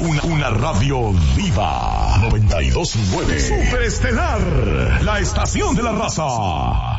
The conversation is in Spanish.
Una radio viva. 92.9. Superestelar. La estación de la raza.